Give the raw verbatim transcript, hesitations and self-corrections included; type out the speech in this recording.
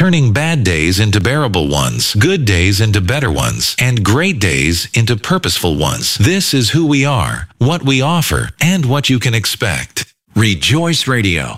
turning bad days into bearable ones, good days into better ones, and great days into purposeful ones. This is who we are, what we offer, and what you can expect. Rejoice Radio.